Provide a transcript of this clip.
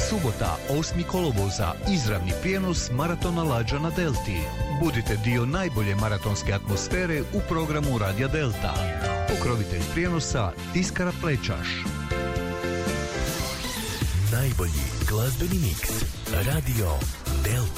Subota, 8. kolovoza, izravni prijenos Maratona Lađa na Delti. Budite dio najbolje maratonske atmosfere u programu Radija Delta. Pokrovitelj prijenosa Tiskara Plečaš. Najbolji glazbeni miks Radio Delta.